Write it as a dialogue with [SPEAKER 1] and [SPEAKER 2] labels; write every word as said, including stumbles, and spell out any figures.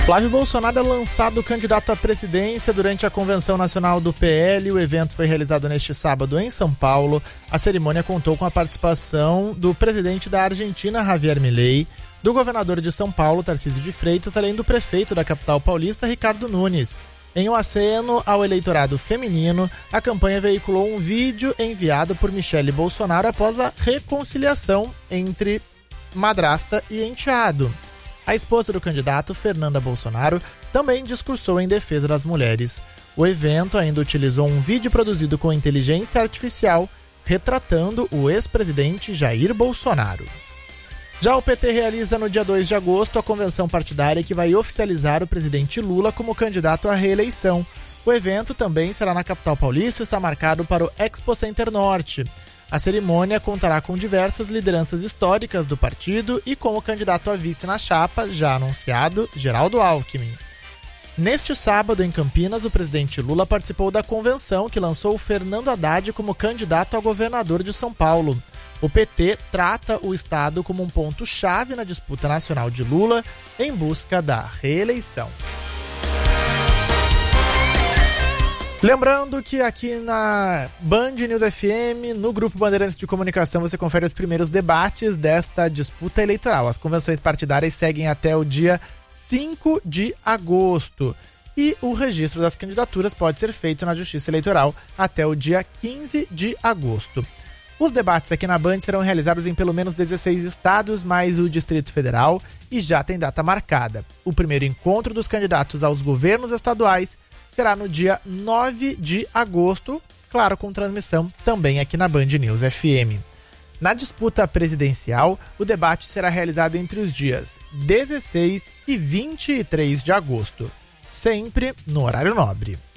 [SPEAKER 1] Flávio Bolsonaro é lançado candidato à presidência durante a Convenção Nacional do P L. O evento foi realizado neste sábado em São Paulo. A cerimônia contou com a participação do presidente da Argentina, Javier Milei, do governador de São Paulo, Tarcísio de Freitas, além do prefeito da capital paulista, Ricardo Nunes. Em um aceno ao eleitorado feminino, a campanha veiculou um vídeo enviado por Michele Bolsonaro após a reconciliação entre madrasta e enteado. A esposa do candidato, Fernanda Bolsonaro, também discursou em defesa das mulheres. O evento ainda utilizou um vídeo produzido com inteligência artificial, retratando o ex-presidente Jair Bolsonaro. Já o P T realiza no dia dois de agosto a convenção partidária que vai oficializar o presidente Lula como candidato à reeleição. O evento também será na capital paulista e está marcado para o Expo Center Norte. A cerimônia contará com diversas lideranças históricas do partido e com o candidato a vice na chapa, já anunciado, Geraldo Alckmin. Neste sábado, em Campinas, o presidente Lula participou da convenção que lançou Fernando Haddad como candidato a governador de São Paulo. O P T trata o estado como um ponto-chave na disputa nacional de Lula em busca da reeleição. Lembrando que aqui na Band News F M, no Grupo Bandeirantes de Comunicação, você confere os primeiros debates desta disputa eleitoral. As convenções partidárias seguem até o dia cinco de agosto e o registro das candidaturas pode ser feito na Justiça Eleitoral até o dia quinze de agosto. Os debates aqui na Band serão realizados em pelo menos dezesseis estados, mais o Distrito Federal, e já tem data marcada. O primeiro encontro dos candidatos aos governos estaduais será no dia nove de agosto, claro, com transmissão também aqui na Band News F M. Na disputa presidencial, o debate será realizado entre os dias dezesseis e vinte e três de agosto, sempre no horário nobre.